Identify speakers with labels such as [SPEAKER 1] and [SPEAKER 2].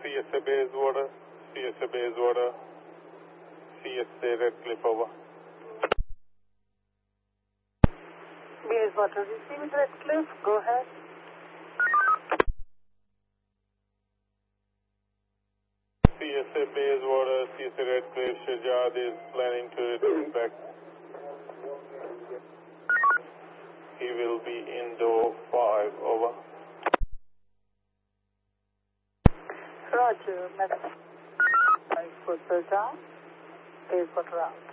[SPEAKER 1] CSA Bayswater, CSA Bayswater, CSA Redcliffe, over.
[SPEAKER 2] Bayswater, receiving Redcliffe, go ahead.
[SPEAKER 1] CSA Bayswater, CSA Redcliffe, Shahjad is planning to return back. He will be in door 5, over.
[SPEAKER 2] Roger, Madam. 5 foot down, Bayswater out.